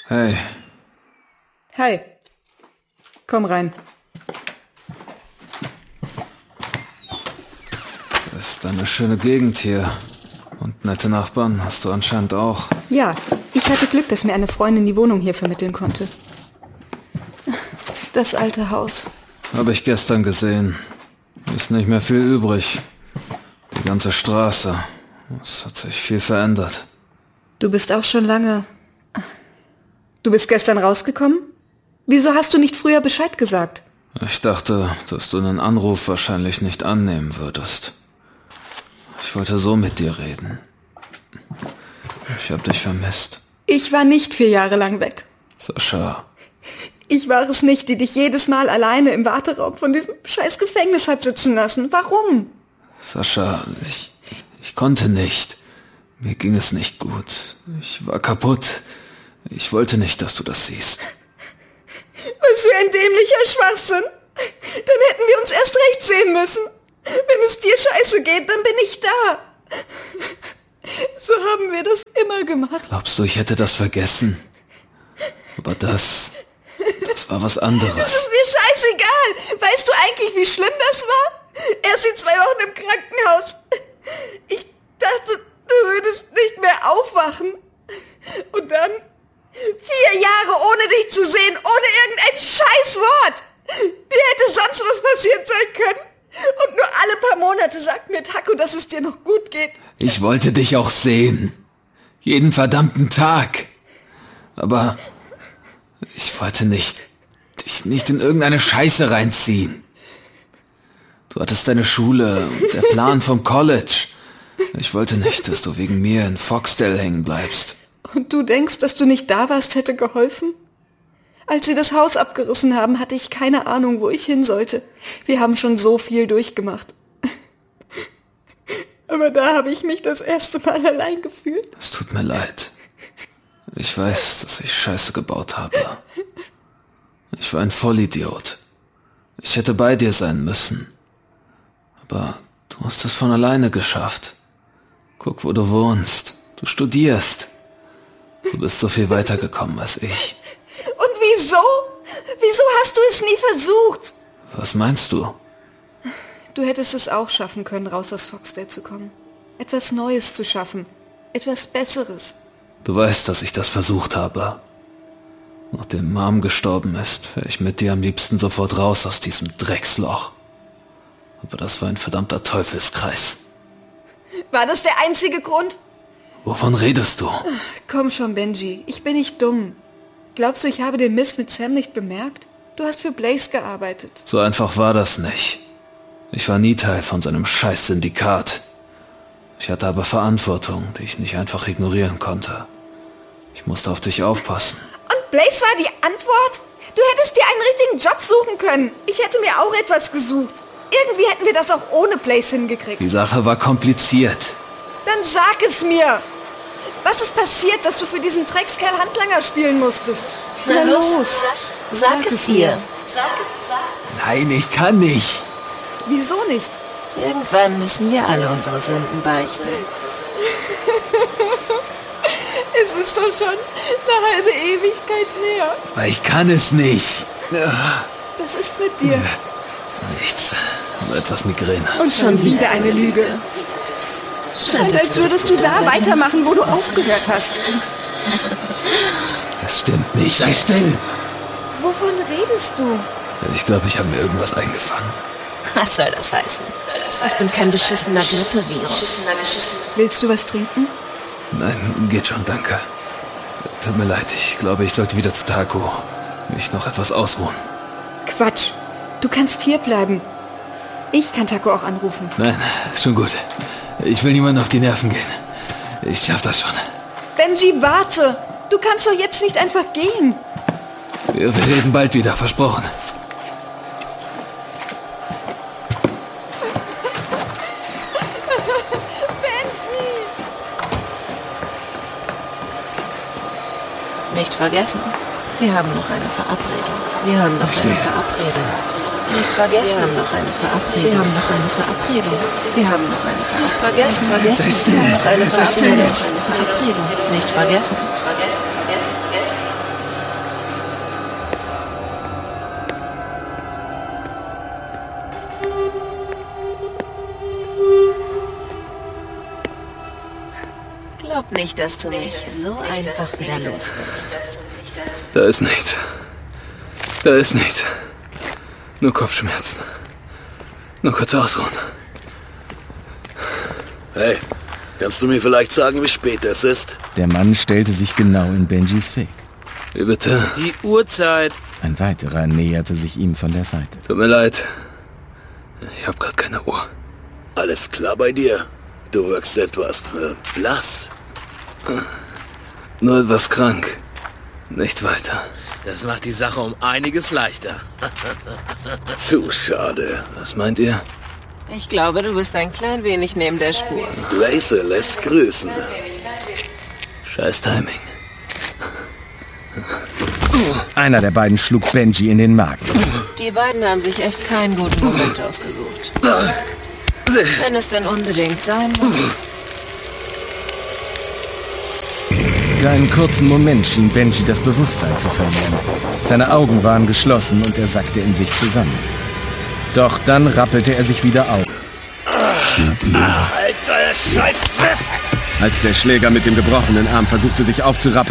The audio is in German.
Hey. Hi. Komm rein. Das ist eine schöne Gegend hier. Und nette Nachbarn hast du anscheinend auch. Ja, ich hatte Glück, dass mir eine Freundin die Wohnung hier vermitteln konnte. Das alte Haus. Habe ich gestern gesehen. Ist nicht mehr viel übrig. Die ganze Straße. Es hat sich viel verändert. Du bist auch schon lange... Du bist gestern rausgekommen? Wieso hast du nicht früher Bescheid gesagt? Ich dachte, dass du einen Anruf wahrscheinlich nicht annehmen würdest. Ich wollte so mit dir reden. Ich habe dich vermisst. Ich war nicht 4 Jahre lang weg. Sascha. Ich war es nicht, die dich jedes Mal alleine im Warteraum von diesem scheiß Gefängnis hat sitzen lassen. Warum? Sascha, ich konnte nicht. Mir ging es nicht gut. Ich war kaputt. Ich wollte nicht, dass du das siehst. Was für ein dämlicher Schwachsinn. Dann hätten wir uns erst recht sehen müssen. Wenn es dir scheiße geht, dann bin ich da. So haben wir das immer gemacht. Glaubst du, ich hätte das vergessen? Aber das war was anderes. Das ist mir scheißegal. Weißt du eigentlich, wie schlimm das war? Erst die 2 Wochen im Krankenhaus. Ich dachte, du würdest nicht mehr aufwachen. Und dann 4 Jahre ohne dich zu sehen, ohne irgendein Scheißwort. Dir hätte sonst was passiert sein können. Und nur alle paar Monate sagt mir Taco, dass es dir noch gut geht. Ich wollte dich auch sehen. Jeden verdammten Tag. Aber ich wollte dich nicht in irgendeine Scheiße reinziehen. Du hattest deine Schule und der Plan vom College. Ich wollte nicht, dass du wegen mir in Foxdale hängen bleibst. Und du denkst, dass du nicht da warst, hätte geholfen? Als sie das Haus abgerissen haben, hatte ich keine Ahnung, wo ich hin sollte. Wir haben schon so viel durchgemacht. Aber da habe ich mich das erste Mal allein gefühlt. Es tut mir leid. Ich weiß, dass ich Scheiße gebaut habe. Ich war ein Vollidiot. Ich hätte bei dir sein müssen. Aber du hast es von alleine geschafft. Guck, wo du wohnst. Du studierst. Du bist so viel weitergekommen als ich. Und wieso? Wieso hast du es nie versucht? Was meinst du? Du hättest es auch schaffen können, raus aus Foxdale zu kommen. Etwas Neues zu schaffen. Etwas Besseres. Du weißt, dass ich das versucht habe. Nachdem Mom gestorben ist, wäre ich mit dir am liebsten sofort raus aus diesem Drecksloch. Aber das war ein verdammter Teufelskreis. War das der einzige Grund? Wovon redest du? Komm schon, Benji. Ich bin nicht dumm. Glaubst du, ich habe den Mist mit Sam nicht bemerkt? Du hast für Blaze gearbeitet. So einfach war das nicht. Ich war nie Teil von seinem Scheiß-Syndikat. Ich hatte aber Verantwortung, die ich nicht einfach ignorieren konnte. Ich musste auf dich aufpassen. Und Blaze war die Antwort? Du hättest dir einen richtigen Job suchen können. Ich hätte mir auch etwas gesucht. Irgendwie hätten wir das auch ohne Blaze hingekriegt. Die Sache war kompliziert. Dann sag es mir. Was ist passiert, dass du für diesen Dreckskerl Handlanger spielen musstest? Na los, sag es ihr. Nein, ich kann nicht. Wieso nicht? Irgendwann müssen wir alle unsere Sünden beichten. Es ist doch schon eine halbe Ewigkeit her. Aber ich kann es nicht. Was ist mit dir? Nichts. Nur etwas Migräne. Und schon wieder eine Lüge. Scheint, als würdest du da weitermachen, wo du aufgehört hast. Das stimmt nicht. Sei still. Wovon redest du? Ich glaube, ich habe mir irgendwas eingefangen. Was soll das heißen? Ich bin kein beschissener Grippevirus. Willst du was trinken? Nein, geht schon, danke. Tut mir leid, ich glaube, ich sollte wieder zu Taco. Mich noch etwas ausruhen. Quatsch. Du kannst hier bleiben. Ich kann Taco auch anrufen. Nein, schon gut. Ich will niemandem auf die Nerven gehen. Ich schaff das schon. Benji, warte! Du kannst doch jetzt nicht einfach gehen. Wir reden bald wieder, versprochen. Benji! Nicht vergessen, wir haben noch eine Verabredung. Wir haben noch eine Verabredung. Nicht vergessen, wir haben noch eine Verabredung. Wir haben noch eine Verabredung. Wir haben noch eine Verabredung. Nicht vergessen, Sei still. wir haben noch eine Sei still Verabredung. jetzt. Eine Verabredung. Nicht vergessen. glaub nicht, dass du mich so einfach wieder los wirst. Da ist nichts. Da ist nichts. Nur Kopfschmerzen. Nur kurz ausruhen. Hey, kannst du mir vielleicht sagen, wie spät es ist? Der Mann stellte sich genau in Benjis Weg. Wie bitte? Die Uhrzeit. Ein weiterer näherte sich ihm von der Seite. Tut mir leid. Ich hab grad keine Uhr. Alles klar bei dir? Du wirkst etwas blass. Nur etwas krank. Nicht weiter. Das macht die Sache um einiges leichter. Zu schade. Was meint ihr? Ich glaube, du bist ein klein wenig neben der Spur. Blazer lässt grüßen. Scheiß Timing. Einer der beiden schlug Benji in den Magen. Die beiden haben sich echt keinen guten Moment ausgesucht. Wenn es denn unbedingt sein muss. Für einen kurzen Moment schien Benji das Bewusstsein zu verlieren. Seine Augen waren geschlossen und er sackte in sich zusammen. Doch dann rappelte er sich wieder auf. Alter, Scheißfresse! Als der Schläger mit dem gebrochenen Arm versuchte, sich aufzurappeln,